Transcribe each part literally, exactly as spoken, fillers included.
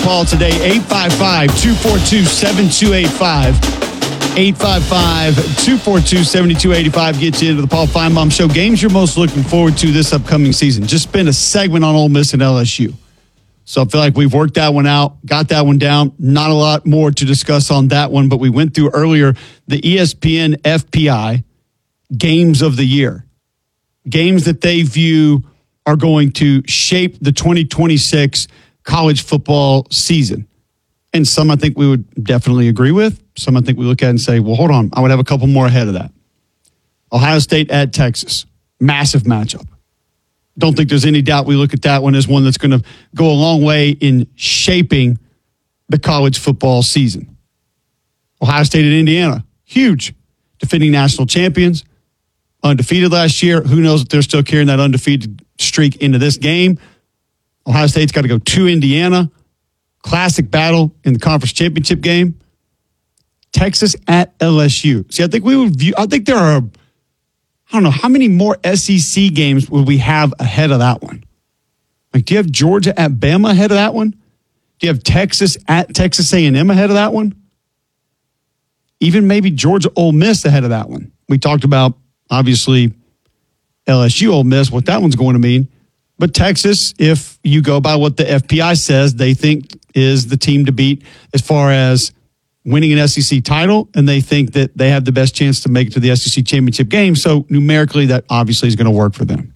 Paul today. eight five five, two four two, seven two eight five. eight five five, two four two, seven two eight five gets you into the Paul Finebaum Show. Games you're most looking forward to this upcoming season. Just spent a segment on Ole Miss and L S U. So I feel like we've worked that one out, got that one down. Not a lot more to discuss on that one, but we went through earlier the E S P N F P I Games of the Year. Games that they view are going to shape the twenty twenty-six college football season. And some I think we would definitely agree with. Some I think we look at and say, well, hold on, I would have a couple more ahead of that. Ohio State at Texas. Massive matchup. Don't think there's any doubt we look at that one as one that's going to go a long way in shaping the college football season. Ohio State at Indiana. Huge. Defending national champions. Undefeated last year. Who knows if they're still carrying that undefeated streak into this game. Ohio State's got to go to Indiana. Classic battle in the conference championship game. Texas at L S U. See, I think we would view, I think there are, I don't know, how many more S E C games would we have ahead of that one? Like, do you have Georgia at Bama ahead of that one? Do you have Texas at Texas A and M ahead of that one? Even maybe Georgia Ole Miss ahead of that one. We talked about, obviously, L S U Ole Miss, what that one's going to mean. But Texas, if you go by what the F P I says, they think is the team to beat as far as winning an S E C title, and they think that they have the best chance to make it to the S E C championship game. So numerically, that obviously is going to work for them.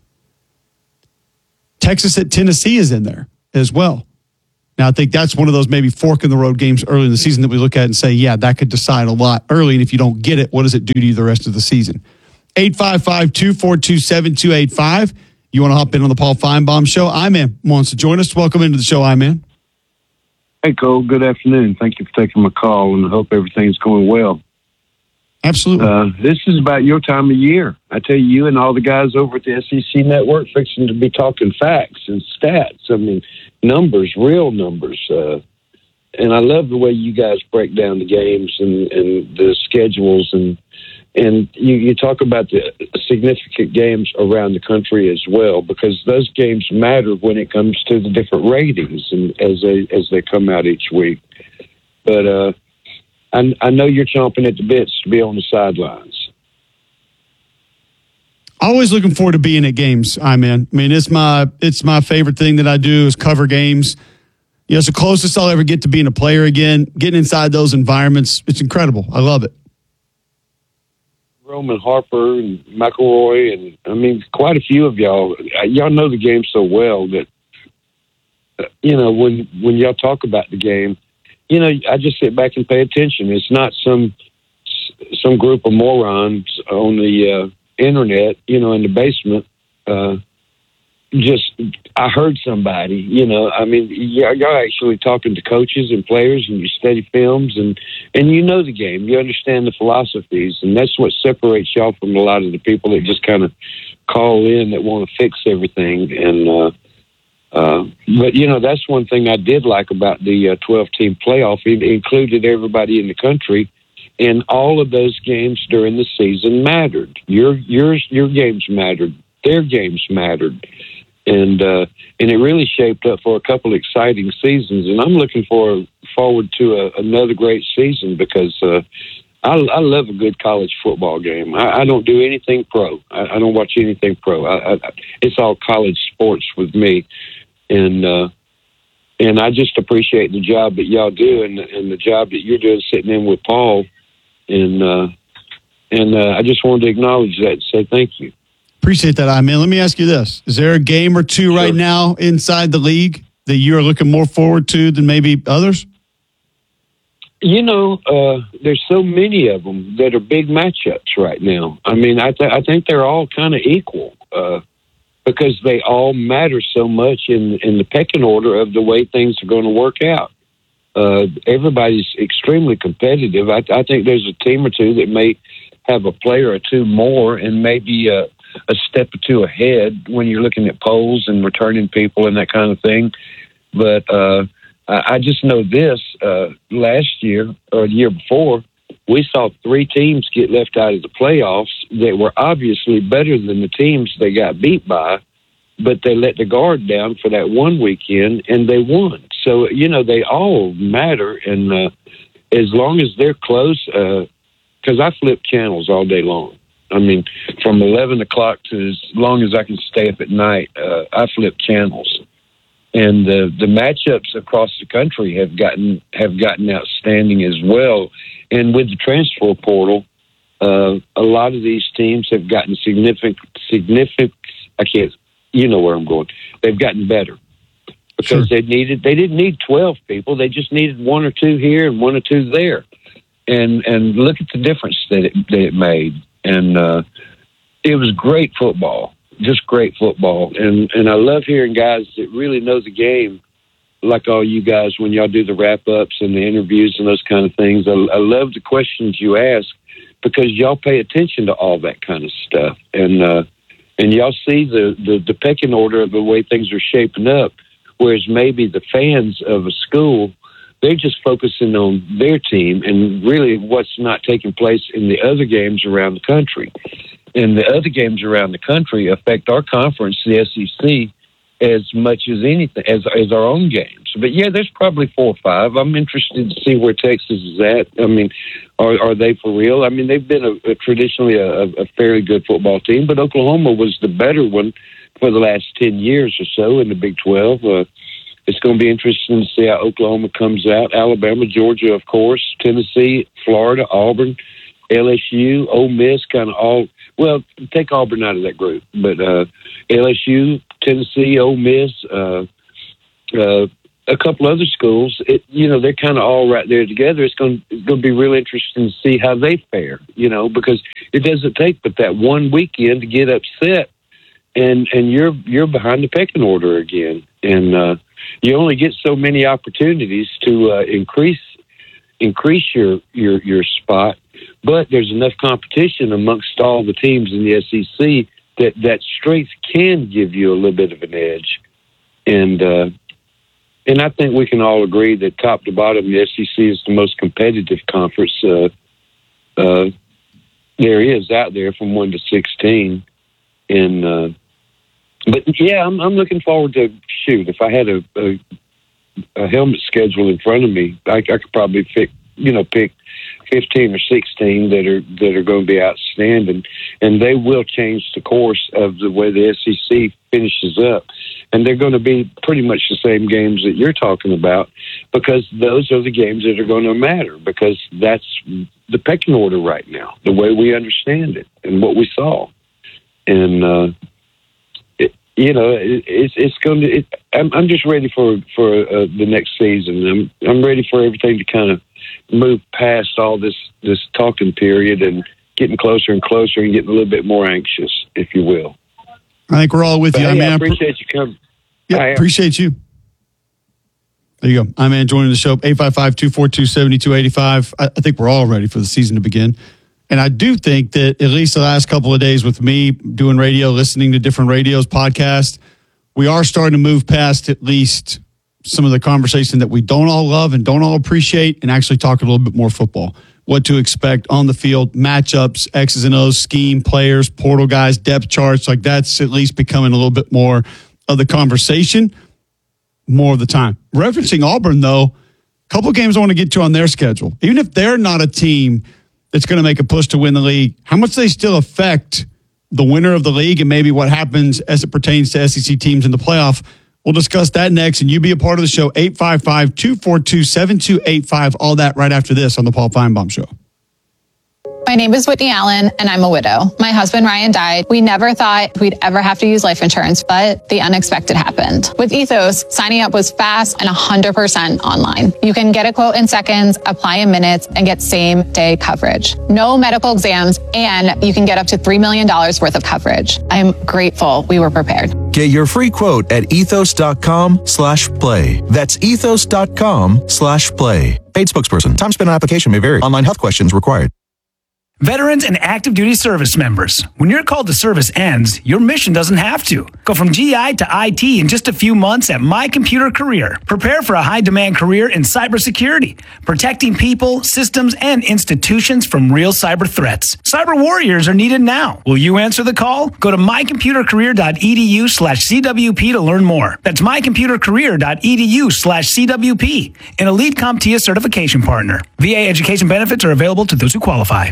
Texas at Tennessee is in there as well. Now, I think that's one of those maybe fork-in-the-road games early in the season that we look at and say, yeah, that could decide a lot early, and if you don't get it, what does it do to you the rest of the season? eight five five, two four two, seven two eight five. You want to hop in on the Paul Finebaum Show? I-Man wants to join us. Welcome into the show, I-Man. Hey, Cole. Good afternoon. Thank you for taking my call, and I hope everything's going well. Absolutely. Uh, this is about your time of year. I tell you, you and all the guys over at the S E C Network fixing to be talking facts and stats. I mean, numbers, real numbers. Uh, and I love the way you guys break down the games and, and the schedules. And and you, you talk about the significant games around the country as well, because those games matter when it comes to the different ratings and as they, as they come out each week. But, uh, I, I know you're chomping at the bits to be on the sidelines. Always looking forward to being at games, I'm in. I mean, it's my it's my favorite thing that I do is cover games. You know, it's the closest I'll ever get to being a player again. Getting inside those environments, it's incredible. I love it. Roman Harper and McElroy, and I mean, quite a few of y'all. Y'all know the game so well that, uh, you know, when when y'all talk about the game, you know, I just sit back and pay attention. It's not some some group of morons on the uh, internet, you know, in the basement. Uh, just, I heard somebody, you know, I mean, y'all, y'all actually talking to coaches and players, and you study films, and, and you know the game. You understand the philosophies, and that's what separates y'all from a lot of the people that just kind of call in that want to fix everything. And, uh, Uh, but, you know, that's one thing I did like about the uh, twelve-team playoff. It included everybody in the country, and all of those games during the season mattered. Your yours, your games mattered. Their games mattered. And uh, and it really shaped up for a couple exciting seasons. And I'm looking for, forward to a, another great season because uh, I, I love a good college football game. I, I don't do anything pro. I, I don't watch anything pro. I, I, it's all college sports with me. And uh, and I just appreciate the job that y'all do and, and the job that you're doing sitting in with Paul. And uh, and uh, I just wanted to acknowledge that and say thank you. Appreciate that, I-Man. Let me ask you this. Is there a game or two Sure. right now inside the league that you're looking more forward to than maybe others? You know, uh, there's so many of them that are big matchups right now. I mean, I, th- I think they're all kind of equal. Uh because they all matter so much in, in the pecking order of the way things are going to work out. Uh, everybody's extremely competitive. I, I think there's a team or two that may have a player or two more and maybe a, a step or two ahead when you're looking at polls and returning people and that kind of thing. But uh, I, I just know this, uh, last year or the year before, we saw three teams get left out of the playoffs that were obviously better than the teams they got beat by, but they let the guard down for that one weekend, and they won. So, you know, they all matter, and uh, as long as they're close, because uh, I flip channels all day long. I mean, from eleven o'clock to as long as I can stay up at night, uh, I flip channels. And uh, the matchups across the country have gotten have gotten outstanding as well. And with the transfer portal, uh, a lot of these teams have gotten significant, significant, I can't, you know where I'm going. They've gotten better because sure. they needed, they didn't need twelve people. They just needed one or two here and one or two there. And, and look at the difference that it, that it made. And uh, it was great football, just great football. And, and I love hearing guys that really know the game, like all you guys, when y'all do the wrap-ups and the interviews and those kind of things. I, I love the questions you ask because y'all pay attention to all that kind of stuff. And uh, and y'all see the, the, the pecking order of the way things are shaping up, whereas maybe the fans of a school, they're just focusing on their team and really what's not taking place in the other games around the country. And the other games around the country affect our conference, the S E C, as much as anything, as as our own games. But yeah, there's probably four or five. I'm interested to see where Texas is at. I mean, are are they for real? I mean, they've been a, a traditionally a, a fairly good football team, but Oklahoma was the better one for the last ten years or so in the Big twelve. Uh, it's going to be interesting to see how Oklahoma comes out. Alabama, Georgia, of course, Tennessee, Florida, Auburn, L S U, Ole Miss, kind of all. Well, take Auburn out of that group, but uh, L S U, Tennessee, Ole Miss, uh, uh, a couple other schools, it, you know, they're kind of all right there together. It's going, it's going to be real interesting to see how they fare, you know, because it doesn't take but that one weekend to get upset, and and you're you're behind the pecking order again, and uh, you only get so many opportunities to uh, increase increase your your your spot. But there's enough competition amongst all the teams in the S E C that that strength can give you a little bit of an edge. And uh, and I think we can all agree that top to bottom, the S E C is the most competitive conference uh, uh, there is out there from one to sixteen. And uh, but yeah, I'm, I'm looking forward to shoot. If I had a, a, a helmet schedule in front of me, I, I could probably pick, you know, pick fifteen or sixteen that are that are going to be outstanding, and they will change the course of the way the S E C finishes up. And they're going to be pretty much the same games that you're talking about, because those are the games that are going to matter, because that's the pecking order right now, the way we understand it and what we saw. And uh, it, you know, it, it's it's going to. It, I'm I'm just ready for for uh, the next season. I'm I'm ready for everything to kind of move past all this, this talking period and getting closer and closer and getting a little bit more anxious, if you will. I think we're all with but you. Hey, I, mean, I appreciate you coming. Yeah, I appreciate you. There you go. I'm man joining the show, eight five five, two four two, seven two eight five. I, I think we're all ready for the season to begin. And I do think that at least the last couple of days with me doing radio, listening to different radios, podcasts, we are starting to move past at least some of the conversation that we don't all love and don't all appreciate, and actually talk a little bit more football. What to expect on the field, matchups, X's and O's, scheme, players, portal guys, depth charts, like that's at least becoming a little bit more of the conversation more of the time. Referencing Auburn, though, a couple of games I want to get to on their schedule. Even if they're not a team that's going to make a push to win the league, how much they still affect the winner of the league and maybe what happens as it pertains to S E C teams in the playoff. We'll discuss that next, and you be a part of the show, eight five five, two four two, seven two eight five. All that right after this on the Paul Feinbaum Show. My name is Whitney Allen, and I'm a widow. My husband, Ryan, died. We never thought we'd ever have to use life insurance, but the unexpected happened. With Ethos, signing up was fast and one hundred percent online. You can get a quote in seconds, apply in minutes, and get same-day coverage. No medical exams, and you can get up to three million dollars worth of coverage. I'm grateful we were prepared. Get your free quote at ethos.com slash play. That's ethos.com slash play. Paid spokesperson. Time spent on application may vary. Online health questions required. Veterans and active duty service members. When your call to service ends, your mission doesn't have to. Go from G I to I T in just a few months at My Computer Career. Prepare for a high-demand career in cybersecurity, protecting people, systems, and institutions from real cyber threats. Cyber warriors are needed now. Will you answer the call? Go to mycomputercareer.edu slash CWP to learn more. That's mycomputercareer.edu slash CWP, an Elite CompTIA certification partner. V A education benefits are available to those who qualify.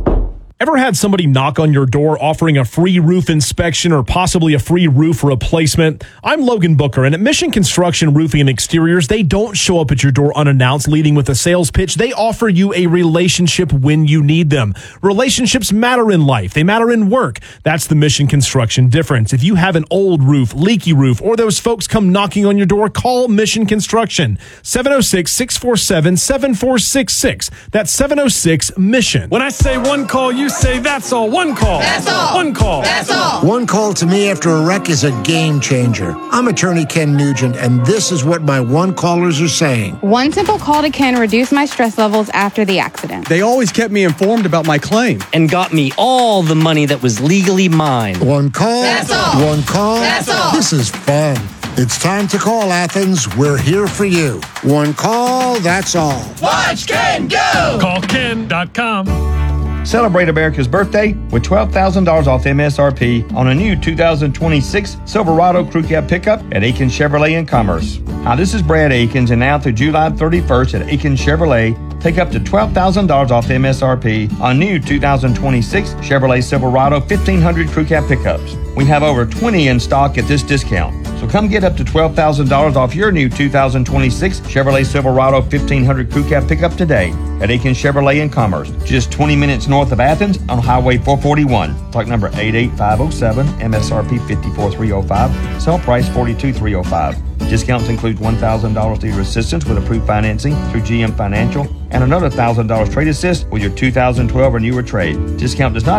Ever had somebody knock on your door offering a free roof inspection or possibly a free roof replacement? I'm Logan Booker, and at Mission Construction Roofing and Exteriors, they don't show up at your door unannounced, leading with a sales pitch. They offer you a relationship when you need them. Relationships matter in life. They matter in work. That's the Mission Construction difference. If you have an old roof, leaky roof, or those folks come knocking on your door, call Mission Construction. seven oh six, six four seven, seven four six six. That's seven oh six Mission. When I say one call, you say that's all. One call. That's all. One call. That's all. One call to me after a wreck is a game changer. I'm attorney Ken Nugent, and this is what my one callers are saying. One simple call to Ken reduced my stress levels after the accident. They always kept me informed about my claim and got me all the money that was legally mine. One call. That's all. One call. That's all. This is fun. It's time to call, Athens. We're here for you. One call, that's all. Watch Ken go! Call Ken dot com. Celebrate America's birthday with twelve thousand dollars off M S R P on a new two thousand twenty-six Silverado Crew Cab pickup at Aikens Chevrolet in Commerce. Hi, this is Brad Aikens, and now through July thirty-first at Aikens Chevrolet, take up to twelve thousand dollars off M S R P on new two thousand twenty-six Chevrolet Silverado fifteen hundred Crew Cab pickups. We have over twenty in stock at this discount. So come get up to twelve thousand dollars off your new two thousand twenty-six Chevrolet Silverado fifteen hundred Crew Cab pickup today at Aikens Chevrolet in Commerce, just twenty minutes north of Athens on Highway four forty-one. Talk number eight eight five oh seven, M S R P five four three oh five, sell price forty-two three oh five. Discounts include one thousand dollars dealer assistance with approved financing through G M Financial and another one thousand dollars trade assist with your two thousand twelve or newer trade. Discount does not